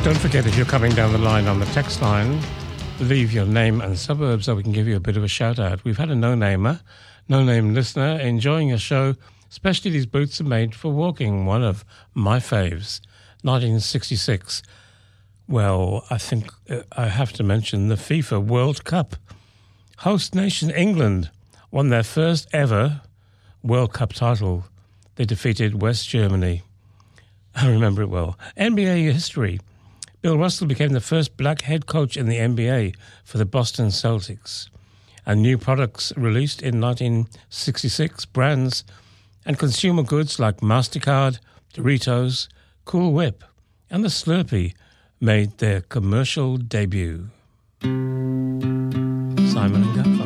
Don't forget, if you're coming down the line on the text line, leave your name and suburb so we can give you a bit of a shout out. We've had a no-name listener enjoying your show, especially these boots are made for walking, one of my faves, 1966. Well, I think I have to mention the FIFA World Cup. Host nation England won their first ever World Cup title. They defeated West Germany. I remember it well. NBA history. Bill Russell became the first black head coach in the NBA for the Boston Celtics. And new products released in 1966, brands and consumer goods like MasterCard, Doritos, Cool Whip, and the Slurpee made their commercial debut. Simon & Garfunkel.